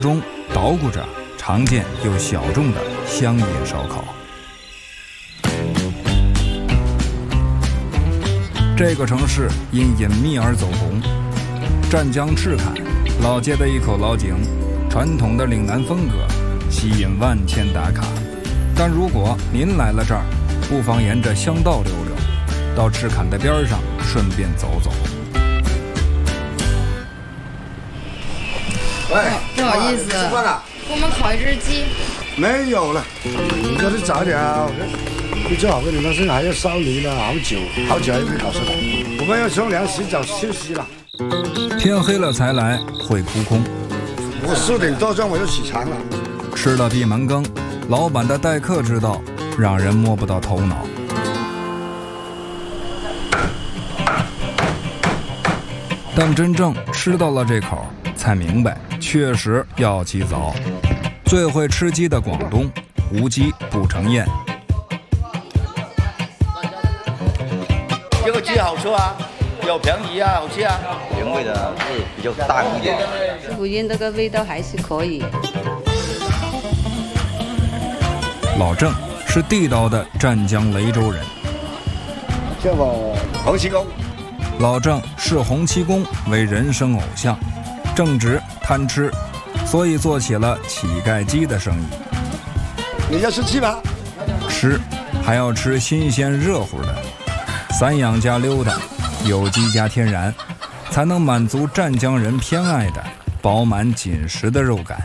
中捣鼓着常见又小众的乡野烧烤。这个城市因隐秘而走红，湛江赤坎老街的一口老井，传统的岭南风格吸引万千打卡。但如果您来了这儿，不妨沿着乡道溜溜，到赤坎的边上顺便走走。 喂， 不好意思， 吃饭了？ 给我们烤一只鸡。 没有了，你说你早点啊！你最好跟你们说还要烧泥了，好久还没搞出来。我们要冲凉、洗澡、休息了。 天黑了才来会扑空。 我4点多钟我就起床了。 吃了闭门羹，老板的待客之道让人摸不到头脑。但真正吃到了这口，才明白确实要起早。最会吃鸡的广东，无鸡不成宴。 这个鸡好吃啊，又便宜啊，好吃啊。 原味的是比较淡一点。 师傅腌这个味道还是可以。 老郑是地道的湛江雷州人， 叫我洪七公。 老郑视洪七公为人生偶像，正直贪吃，所以做起了乞丐鸡的生意。 你要吃鸡吗？ 吃，还要吃新鲜热乎的，3养加溜达，有机加天然，才能满足湛江人偏爱的饱满紧实的肉感。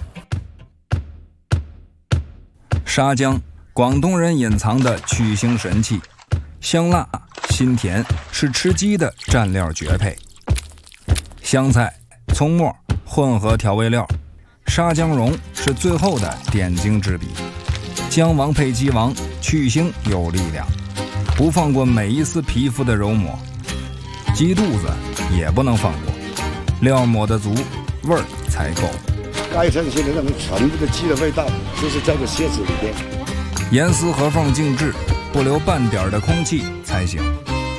沙姜，广东人隐藏的去腥神器，香辣辛甜是吃鸡的蘸料绝配。香菜、葱末混合调味料，沙姜蓉是最后的点睛之笔。姜王配鸡王，去腥有力量，不放过每一丝皮肤的揉磨。鸡肚子也不能放过，料抹得足，味儿才够。 盖上去的那种全部的鸡的味道，就是在这蝎子里边。 严丝合缝静置，不留半点的空气才行。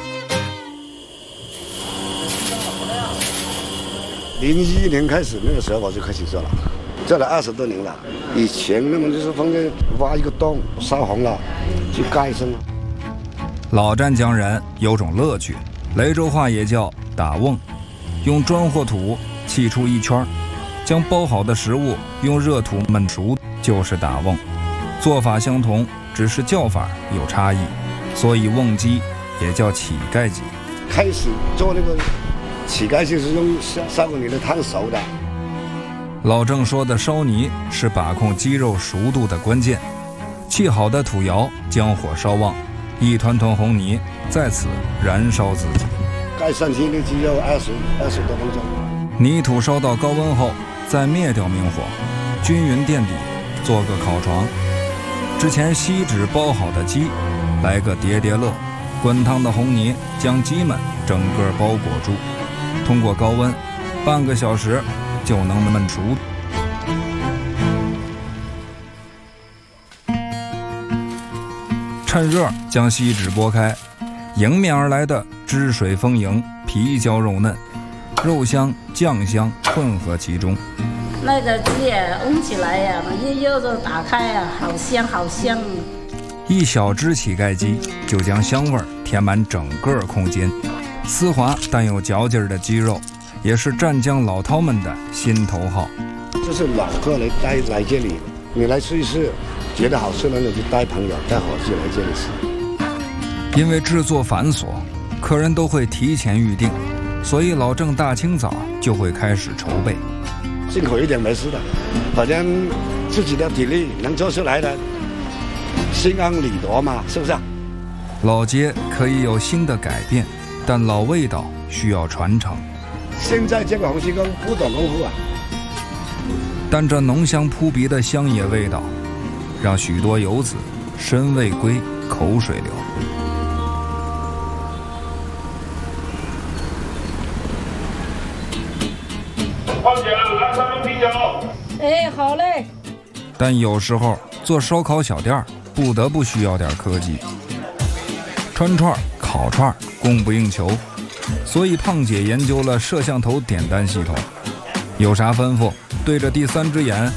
01年开始，那个时候我就开始做了，做了20多年了。以前那么就是放在挖一个洞，烧红了就盖上了。 老湛江人有种乐趣，雷州话也叫打瓮，用砖或土砌出一圈，将包好的食物用热土焖熟，就是打瓮。做法相同，只是叫法有差异，所以瓮鸡也叫乞丐鸡。 开始做那个乞丐就是用烧给你的烫熟的。 老郑说的烧泥是把控鸡肉熟度的关键，砌好的土窑将火烧旺，一团团红泥在此燃烧自己。 盖上去的鸡肉20多分钟。 泥土烧到高温后，再灭掉明火，均匀垫底，做个烤床。之前锡纸包好的鸡，来个叠叠乐，滚烫的红泥将鸡们整个包裹住，通过高温，半个小时就能焖熟。趁热将锡纸拨开，迎面而来的汁水丰盈，皮焦肉嫩，肉香酱香混合其中。 那个鸡呀，瓮起来呀，一肉就打开呀，好香好香。 一小只乞丐鸡就将香味填满整个空间，丝滑但有嚼劲的鸡肉，也是湛江老饕们的心头好。 这是老客来这里，你来试一试，觉得好吃了，你就带朋友带伙计来这里吃。 因为制作繁琐，客人都会提前预定，所以老郑大清早就会开始筹备。 辛苦一点没事的，反正自己的体力能做出来的，心安理得嘛，是不是？ 老街可以有新的改变，但老味道需要传承。 现在这个洪七公不懂功夫啊， 但这浓香扑鼻的乡野味道，让许多游子身未归，口水流。 胖姐，来3瓶啤酒。 哎，好嘞。 但有时候做烧烤小店不得不需要点科技，穿串、烤串供不应求，所以胖姐研究了摄像头点单系统，有啥吩咐对着第三只眼